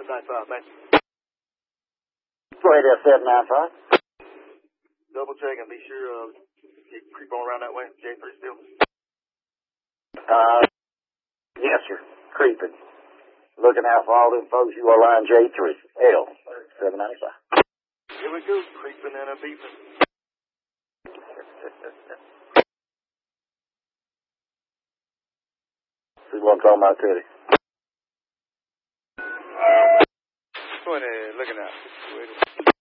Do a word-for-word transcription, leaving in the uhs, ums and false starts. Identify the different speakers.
Speaker 1: seven nine five, man.
Speaker 2: Go ahead, F seven nine five.
Speaker 1: Double check and be sure uh, you creep on around that way. J three still.
Speaker 2: Uh, yes, sir. Creeping. Looking out for all them folks you are line J three. L seven nine five.
Speaker 1: Here we go, creeping and a beeping.
Speaker 2: See what I'm talking about, Teddy?
Speaker 1: Go ahead, looking out.